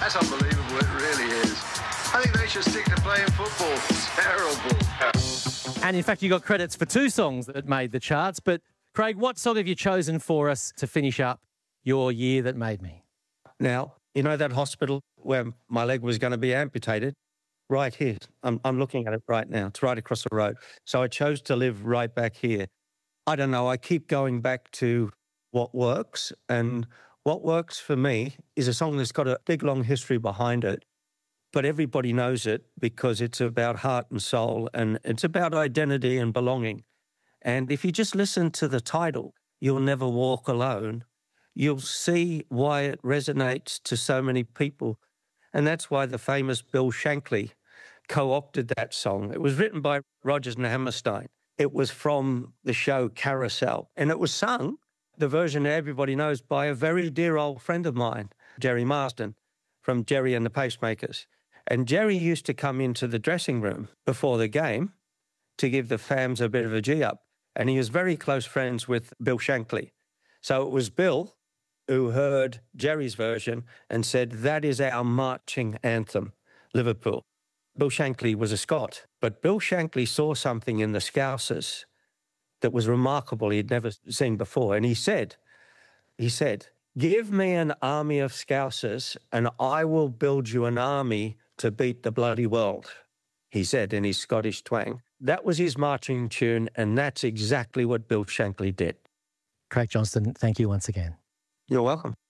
That's unbelievable, it really is. I think they should stick to playing football. Terrible. And in fact, you got credits for 2 songs that made the charts. But Craig, what song have you chosen for us to finish up your Year That Made Me? Now, you know that hospital where my leg was going to be amputated? Right here. I'm looking at it right now. It's right across the road. So I chose to live right back here. I don't know. I keep going back to what works. And what works for me is a song that's got a big, long history behind it. But everybody knows it because it's about heart and soul, and it's about identity and belonging. And if you just listen to the title, You'll Never Walk Alone, you'll see why it resonates to so many people. And that's why the famous Bill Shankly co-opted that song. It was written by Rodgers and Hammerstein. It was from the show Carousel. And it was sung, the version that everybody knows, by a very dear old friend of mine, Jerry Marsden, from Jerry and the Pacemakers. And Jerry used to come into the dressing room before the game to give the fans a bit of a G-up. And he was very close friends with Bill Shankly. So it was Bill who heard Jerry's version and said, that is our marching anthem, Liverpool. Bill Shankly was a Scot, but Bill Shankly saw something in the Scousers that was remarkable he'd never seen before. And he said, give me an army of Scousers and I will build you an army to beat the bloody world, he said in his Scottish twang. That was his marching tune, and that's exactly what Bill Shankly did. Craig Johnston, thank you once again. You're welcome.